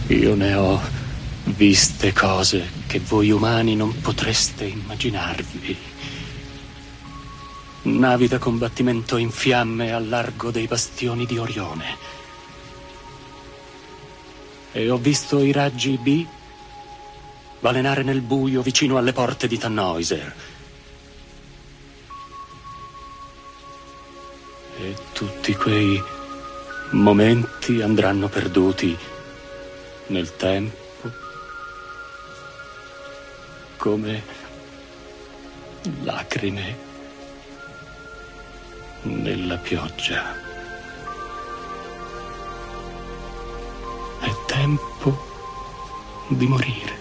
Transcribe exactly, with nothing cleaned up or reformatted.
Io ne ho viste cose che voi umani non potreste immaginarvi. Navi da combattimento in fiamme al largo dei bastioni di Orione. E ho visto i raggi B balenare nel buio vicino alle porte di Tannhäuser. E tutti quei momenti andranno perduti nel tempo come lacrime nella pioggia. È tempo di morire.